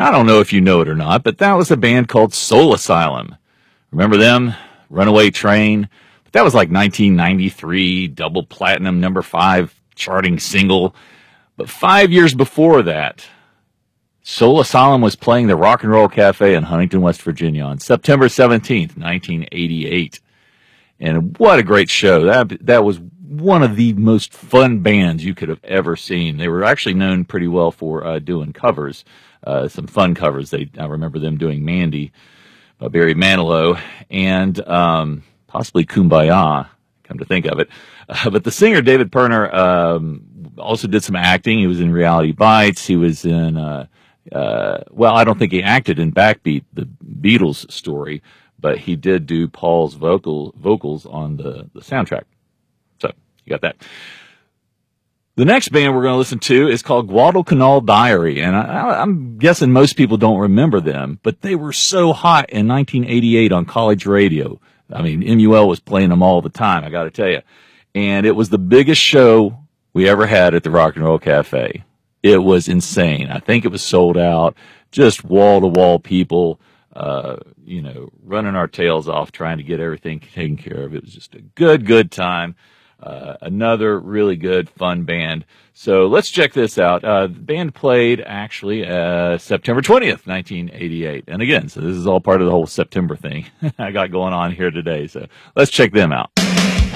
I don't know if you know it or not, but that was a band called Soul Asylum. Remember them? Runaway Train. But that was like 1993, double platinum, number 5 charting single. But 5 years before that, Soul Asylum was playing the Rock and Roll Cafe in Huntington, West Virginia on September 17th, 1988. And what a great show. That was one of the most fun bands you could have ever seen. They were actually known pretty well for doing covers, some fun covers. I remember them doing Mandy by Barry Manilow, and possibly Kumbaya, come to think of it. But the singer, David Perner, also did some acting. He was in Reality Bites. He was in, well, I don't think he acted in Backbeat, the Beatles story, but he did do Paul's vocals on the soundtrack. So, you got that. The next band we're going to listen to is called Guadalcanal Diary, and I'm guessing most people don't remember them, but they were so hot in 1988 on college radio. I mean, MUL was playing them all the time, I got to tell you. And it was the biggest show we ever had at the Rock and Roll Cafe. It was insane. I think it was sold out, just wall-to-wall people, running our tails off trying to get everything taken care of. It was just a good time. Another really good, fun band. So let's check this out. The band played actually September 20th, 1988. And again, so this is all part of the whole September thing I got going on here today. So let's check them out.